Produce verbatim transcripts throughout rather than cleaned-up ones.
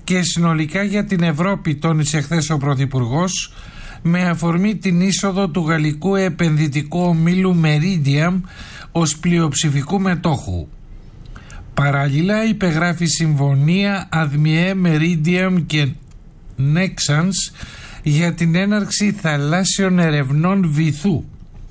και συνολικά για την Ευρώπη, τόνισε χθες ο Πρωθυπουργός, με αφορμή την είσοδο του γαλλικού επενδυτικού ομίλου Meridiam ως πλειοψηφικού μετόχου. Παράλληλα υπεγράφει συμφωνία Admie Meridiam και Nexans για την έναρξη θαλάσσιων ερευνών βυθού.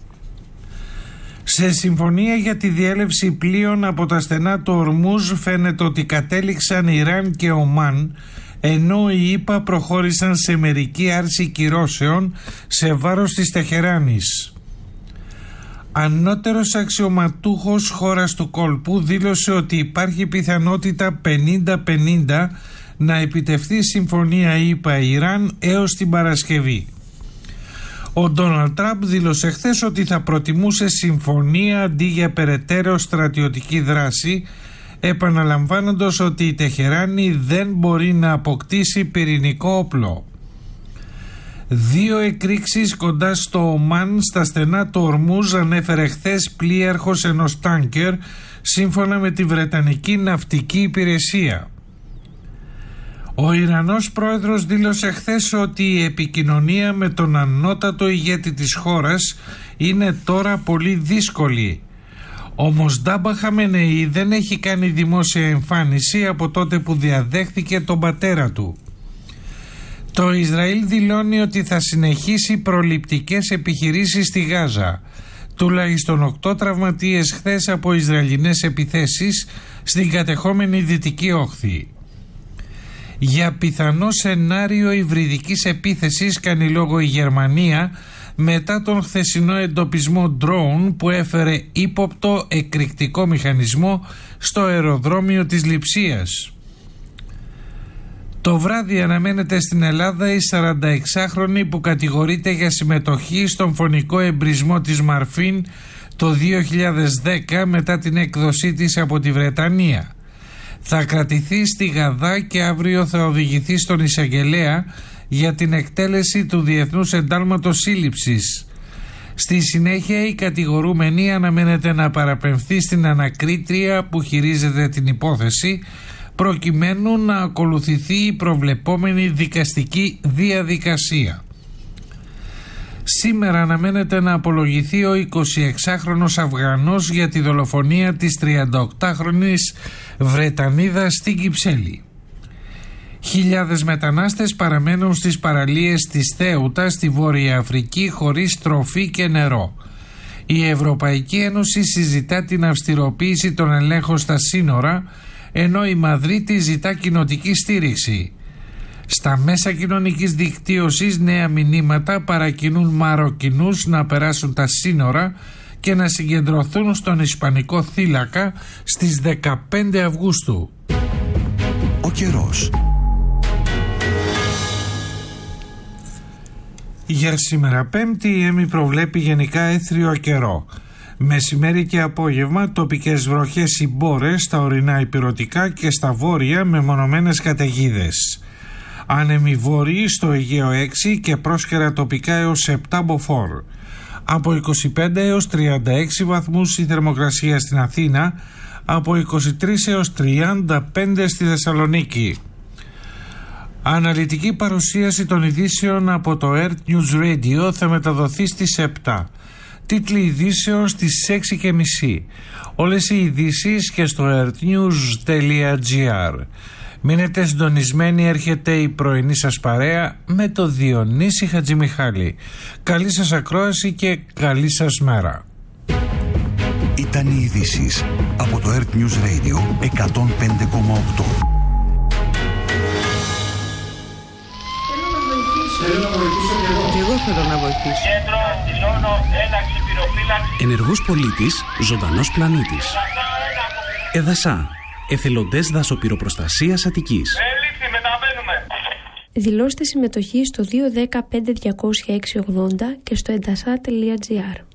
Σε συμφωνία για τη διέλευση πλοίων από τα στενά του Ορμούζ φαίνεται ότι κατέληξαν Ιράν και Ομάν, ενώ οι ΗΠΑ προχώρησαν σε μερική άρση κυρώσεων σε βάρος της Τεχεράνης. Ανώτερος αξιωματούχος χώρας του κόλπου δήλωσε ότι υπάρχει πιθανότητα πενήντα πενήντα να επιτευχθεί συμφωνία ΗΠΑ-Ιράν έως την Παρασκευή. Ο Ντόναλντ Τραμπ δήλωσε χθες ότι θα προτιμούσε συμφωνία αντί για περαιτέρω στρατιωτική δράση, επαναλαμβάνοντας ότι η Τεχεράνη δεν μπορεί να αποκτήσει πυρηνικό όπλο. Δύο εκρήξεις κοντά στο Ομάν στα στενά του Ορμούζ ανέφερε χθες πλοίαρχος ενός τάνκερ, σύμφωνα με τη Βρετανική Ναυτική Υπηρεσία. Ο Ιρανός πρόεδρος δήλωσε χθες ότι η επικοινωνία με τον ανώτατο ηγέτη της χώρας είναι τώρα πολύ δύσκολη. Όμως Ντάμπα Χαμενεή δεν έχει κάνει δημόσια εμφάνιση από τότε που διαδέχθηκε τον πατέρα του. Το Ισραήλ δηλώνει ότι θα συνεχίσει προληπτικές επιχειρήσεις στη Γάζα. Τουλάχιστον οκτώ τραυματίες χθες από Ισραηλινές επιθέσεις στην κατεχόμενη Δυτική Όχθη. Για πιθανό σενάριο υβριδικής επίθεσης κάνει λόγο η Γερμανία μετά τον χθεσινό εντοπισμό drone που έφερε ύποπτο εκρηκτικό μηχανισμό στο αεροδρόμιο της Λειψίας. Το βράδυ αναμένεται στην Ελλάδα η σαρανταεξάχρονη που κατηγορείται για συμμετοχή στον φωνικό εμπρισμό της Μαρφίν το δύο χιλιάδες δέκα μετά την έκδοσή της από τη Βρετανία. Θα κρατηθεί στη Γαδά και αύριο θα οδηγηθεί στον εισαγγελέα για την εκτέλεση του Διεθνούς Εντάλματος Σύλληψης. Στη συνέχεια η κατηγορούμενη αναμένεται να παραπεμφθεί στην ανακρίτρια που χειρίζεται την υπόθεση, προκειμένου να ακολουθηθεί η προβλεπόμενη δικαστική διαδικασία. Σήμερα αναμένεται να απολογηθεί ο εικοσιεξάχρονος Αφγανός για τη δολοφονία της τριανταοκτάχρονης Βρετανίδας στην Κυψέλη. Χιλιάδες μετανάστες παραμένουν στις παραλίες της Θέουτα στη Βόρεια Αφρική χωρίς τροφή και νερό. Η Ευρωπαϊκή Ένωση συζητά την αυστηροποίηση των ελέγχων στα σύνορα, ενώ η Μαδρίτη ζητά κοινοτική στήριξη. Στα μέσα κοινωνικής δικτύωσης νέα μηνύματα παρακινούν Μαροκινούς να περάσουν τα σύνορα και να συγκεντρωθούν στον Ισπανικό θύλακα στις δεκαπέντε Αυγούστου. Ο καιρός. Για σήμερα Πέμπτη η ΕΜΗ προβλέπει γενικά έθριο καιρό. Μεσημέρι και απόγευμα τοπικές βροχές ή μπόρες στα ορεινά ηπειρωτικά και στα βόρεια με μονομένες καταιγίδες. Άνεμοι βόρειοι στο Αιγαίο έξι και πρόσκαιρα τοπικά έως επτά μποφόρ. Από είκοσι πέντε έως τριάντα έξι βαθμούς η θερμοκρασία στην Αθήνα, από είκοσι τρεις έως τριάντα πέντε στη Θεσσαλονίκη. Αναλυτική παρουσίαση των ειδήσεων από το Earth News Radio θα μεταδοθεί στις επτά. Τίτλοι ειδήσεων στις έξι και μισή. Όλες οι ειδήσεις και στο earthnews τελεία gr. Μείνετε συντονισμένοι, έρχεται η πρωινή σας παρέα με το Διονύση Χατζημιχάλη. Καλή σας ακρόαση και καλή σας μέρα. Ήταν οι ειδήσεις από το Earth News Radio εκατόν πέντε κόμμα οκτώ. Θέλω να βοηθήσω και εγώ. Και εγώ θέλω να βοηθήσω. Κέντρο δηλώνω ένταξη πυροφύλαξη. Ενεργός πολίτης, ζωντανός πλανήτης. Εδασά. Εθελοντές δασοπυροπροστασίας Αττικής. Έλλειψη, μεταβαίνουμε. Δηλώστε συμμετοχή στο δύο ένα μηδέν πέντε διακόσια έξι ογδόντα και στο εντασά τελεία τζι άρ.